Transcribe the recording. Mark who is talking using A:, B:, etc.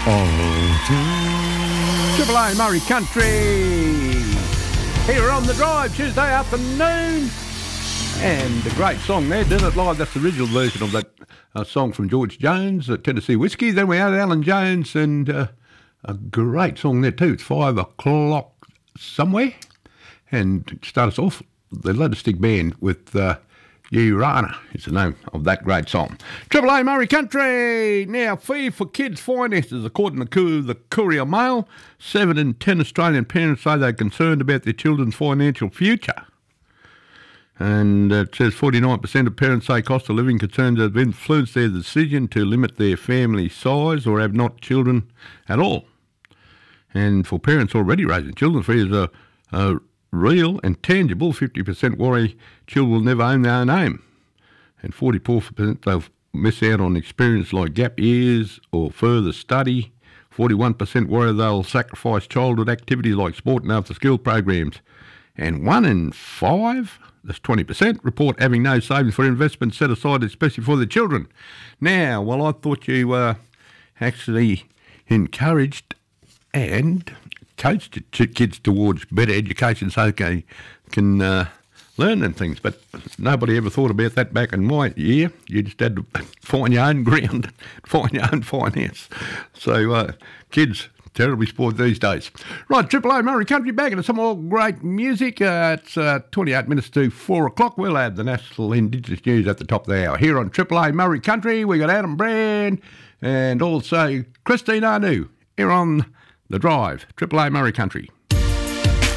A: Triple A Murray Country here on The Drive Tuesday afternoon. And a great song there, Did It Live. That's the original version of that song from George Jones, Tennessee Whiskey. Then we had Alan Jones and a great song there too. It's 5 o'clock somewhere. And to start us off, the latest Stick Band with Urana is the name of that great song. Triple A Murray Country. Now, fee for kids' finances, according to the Courier Mail, 7 in 10 Australian parents say they're concerned about their children's financial future. And it says 49% of parents say cost of living concerns have influenced their decision to limit their family size or have not children at all. And for parents already raising children, fees are real and tangible. 50% worry children will never own their own home. And 44% they'll miss out on experience like gap years or further study. 41% worry they'll sacrifice childhood activities like sport and after-school programs. And 1 in 5, that's 20%, report having no savings for investments set aside especially for their children. Now, well, I thought you actually encouraged and coached kids towards better education so they can learn them things. But nobody ever thought about that back in my year. You just had to find your own ground, find your own finance. So kids, terribly spoiled these days. Right, Triple A Murray Country back into some more great music. It's 28 minutes to 4 o'clock. We'll have the National Indigenous News at the top of the hour. Here on Triple A Murray Country, we got Adam Brand and also Christine Anu here on The Drive, Triple A Murray Country.